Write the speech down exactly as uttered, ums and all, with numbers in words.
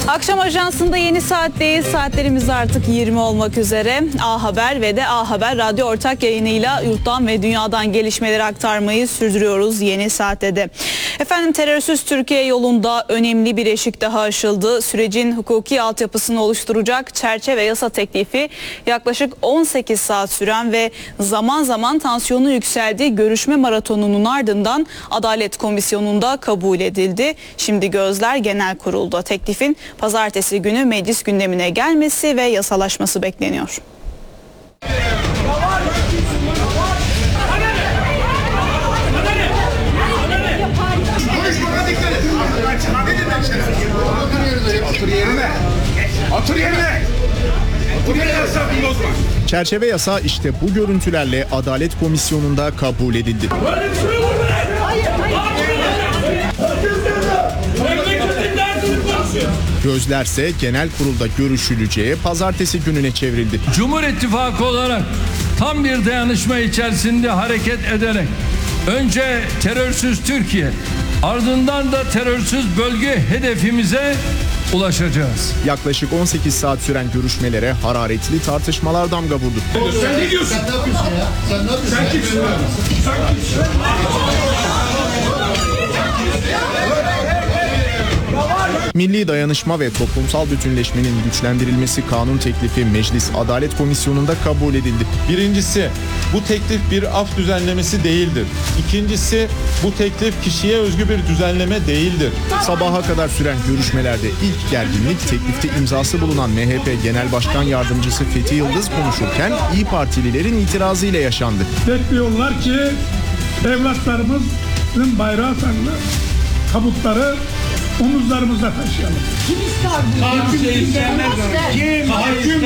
Akşam Ajansı'nda yeni saatteyiz. Saatlerimiz artık yirmi olmak üzere. A Haber ve de A Haber radyo ortak yayınıyla yurttan ve dünyadan gelişmeleri aktarmayı sürdürüyoruz yeni saatte de. Efendim, terörsüz Türkiye yolunda önemli bir eşik daha aşıldı. Sürecin hukuki altyapısını oluşturacak çerçeve yasa teklifi yaklaşık on sekiz saat süren ve zaman zaman tansiyonu yükseldiği görüşme maratonunun ardından Adalet Komisyonu'nda kabul edildi. Şimdi gözler Genel Kurul'da. Teklifin pazartesi günü meclis gündemine gelmesi ve yasalaşması bekleniyor. Otur yerine. Otur yerine. Otur yerine. Çerçeve yasa işte bu görüntülerle Adalet Komisyonu'nda kabul edildi. Gözlerse genel kurulda görüşüleceği pazartesi gününe çevrildi. Cumhur İttifakı olarak tam bir dayanışma içerisinde hareket ederek önce terörsüz Türkiye, ardından da terörsüz bölge hedefimize ulaşacağız. Yaklaşık on sekiz saat süren görüşmelere hararetli tartışmalar damga vurdu. Sen ne diyorsun? Sen ne yapıyorsun ya? Sen ne yapıyorsun? Sen kimsin? Sen kimsin? Milli dayanışma ve toplumsal bütünleşmenin güçlendirilmesi kanun teklifi Meclis Adalet Komisyonu'nda kabul edildi. Birincisi, bu teklif bir af düzenlemesi değildir. İkincisi, bu teklif kişiye özgü bir düzenleme değildir. Sabaha kadar süren görüşmelerde ilk gerginlik teklifte imzası bulunan M H P Genel Başkan Yardımcısı Fethi Yıldız konuşurken İYİ Partililerin itirazıyla yaşandı. Bekliyorlar ki evlatlarımızın bayrağı sarılı tabutları omuzlarımızda taşıyalım. Kim ister?